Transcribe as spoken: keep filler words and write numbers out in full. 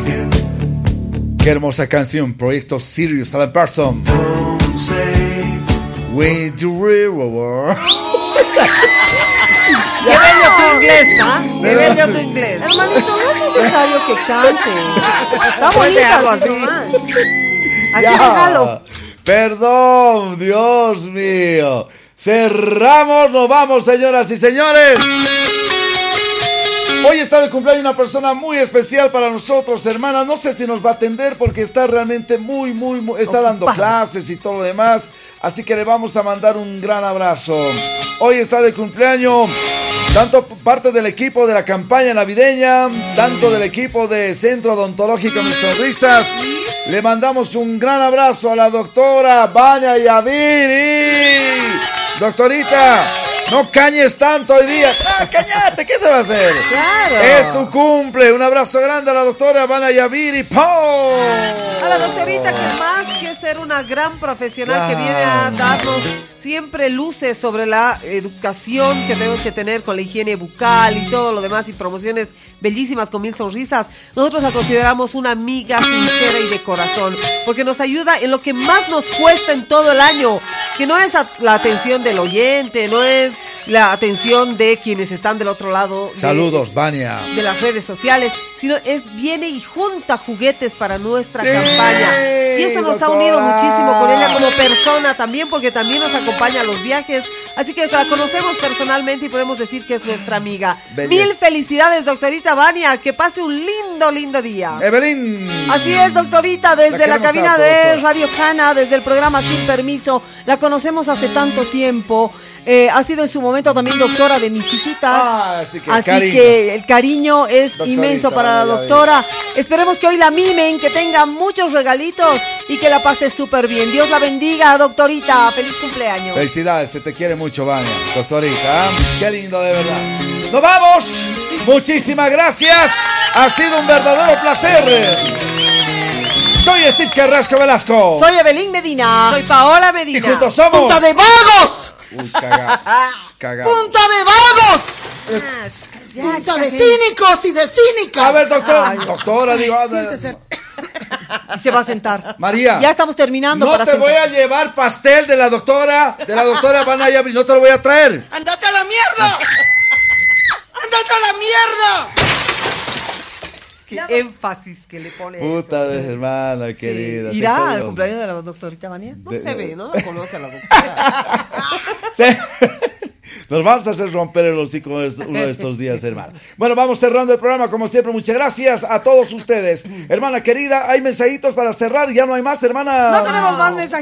Qué hermosa canción, proyecto Sirius a la Person. With you river. Qué bello tu inglés, ¿ah? ¿eh? Qué bello tu inglés. Hermanito, no es necesario que cante. Está bonita así nomás. Así Ya. déjalo. Perdón, Dios mío. Cerramos, nos vamos, señoras y señores. Hoy está de cumpleaños una persona muy especial para nosotros, hermana. No sé si nos va a atender porque está realmente muy, muy, muy está dando clases y todo lo demás. Así que le vamos a mandar un gran abrazo. Hoy está de cumpleaños tanto parte del equipo de la campaña navideña, tanto del equipo de Centro Odontológico Mil Sonrisas. Le mandamos un gran abrazo a la doctora Vania Yaviri. Doctorita, no cañes tanto hoy día. Ah, cañate, ¿qué se va a hacer? Claro. Es tu cumple. Un abrazo grande a la doctora Vania Yaviri. ¡Pum! A la doctorita, que más que ser una gran profesional, Claro. que viene a darnos siempre luces sobre la educación que tenemos que tener con la higiene bucal y todo lo demás, y promociones bellísimas con Mil Sonrisas. Nosotros la consideramos una amiga sincera y de corazón, porque nos ayuda en lo que más nos cuesta en todo el año, que no es a- la atención del oyente, no es la atención de quienes están del otro lado de- Saludos, Vania. de las redes sociales, sino es viene y junta juguetes para nuestra Sí, campaña. Y eso nos ha doctora. unido muchísimo con ella como persona también, porque también nos acompaña a los viajes. Así que la conocemos personalmente y podemos decir que es nuestra amiga. Belleza. Mil felicidades, doctorita Vania. Que pase un lindo, lindo día. Evelyn. Así es, doctorita, La desde la, queremos cabina harto, de doctora. Radio Cana, desde el programa Sin Permiso. La conocemos hace tanto tiempo. Eh, ha sido en su momento también doctora de mis hijitas. Ah, así que Así cariño. que el cariño es Doctorita, inmenso para la vaya, doctora. Esperemos que hoy la mimen, que tenga muchos regalitos y que la pase súper bien. Dios la bendiga, doctorita. Feliz cumpleaños. Felicidades, se te quiere mucho, Vania, doctorita. ¿eh? Qué lindo, de verdad. ¡Nos vamos! Muchísimas gracias. Ha sido un verdadero placer. Soy Steve Carrasco Velasco. Soy Evelyn Medina. Soy Paola Y Medina. juntos somos. ¡Punta de vagos! Uy, caga. Cagado. ¡Punta de vagos! Ya, ¡Punta ya, de ya. cínicos y de cínicas! A ver, doctor. Ay, Doctora, digo. a ver. siéntese. Y se va a sentar. María. Ya estamos terminando. No para te sentar. voy a llevar pastel de la doctora, de la doctora Vania Yaviri, no te lo voy a traer. ¡Andate a la mierda! ¡Andate a la mierda! Qué énfasis que le pone Puta eso. de hermana querida. se ¿Irá al jodió. cumpleaños de la doctorita Vania? No De- se ve, no la conoce a la doctora. Sí. Nos vamos a hacer romper el hocico est- uno de estos días, hermano. Bueno, vamos cerrando el programa, como siempre. Muchas gracias a todos ustedes. Hermana querida, hay mensajitos para cerrar. Ya no hay más, hermana. No tenemos más mensajes.